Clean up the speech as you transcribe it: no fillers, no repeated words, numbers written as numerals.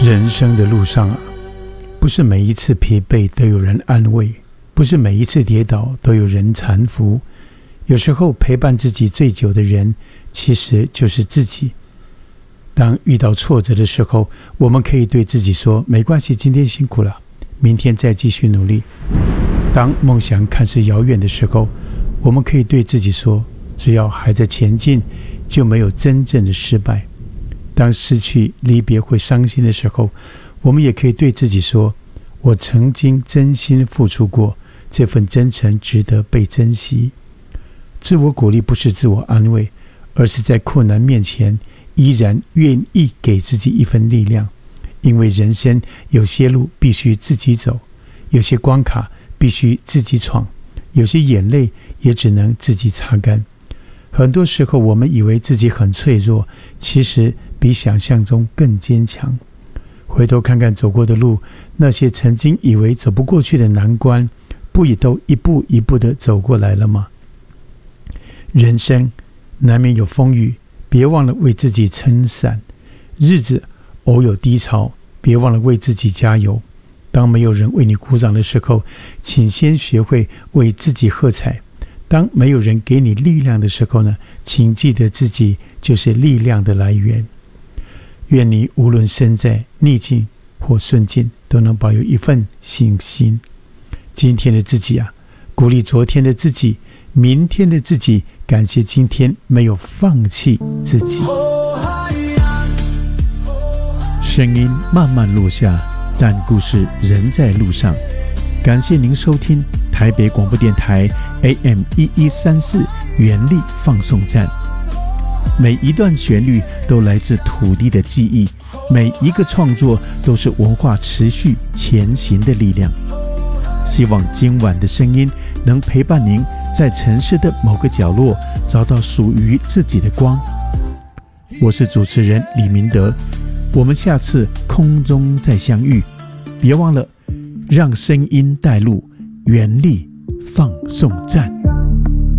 人生的路上啊，不是每一次疲惫都有人安慰，不是每一次跌倒都有人搀扶。有时候陪伴自己最久的人，其实就是自己。当遇到挫折的时候，我们可以对自己说，没关系，今天辛苦了，明天再继续努力。当梦想看似遥远的时候，我们可以对自己说，只要还在前进，就没有真正的失败。当失去离别会伤心的时候，我们也可以对自己说，我曾经真心付出过，这份真诚值得被珍惜。自我鼓励不是自我安慰，而是在困难面前依然愿意给自己一份力量。因为人生有些路必须自己走，有些关卡必须自己闯，有些眼泪也只能自己擦干。很多时候我们以为自己很脆弱，其实比想象中更坚强。回头看看走过的路，那些曾经以为走不过去的难关，不也都一步一步地走过来了吗？人生难免有风雨，别忘了为自己撑伞。日子偶有低潮，别忘了为自己加油。当没有人为你鼓掌的时候，请先学会为自己喝彩。当没有人给你力量的时候呢，请记得自己就是力量的来源。愿你无论身在逆境或顺境，都能保有一份信心。今天的自己啊，鼓励昨天的自己，明天的自己，感谢今天没有放弃自己。声音慢慢落下，但故事仍在路上。感谢您收听台北广播电台 AM1134 原力放送站。每一段旋律都来自土地的记忆，每一个创作都是文化持续前行的力量。希望今晚的声音能陪伴您在城市的某个角落找到属于自己的光。我是主持人李明德，我们下次空中再相遇。别忘了让声音带路，原力放送站。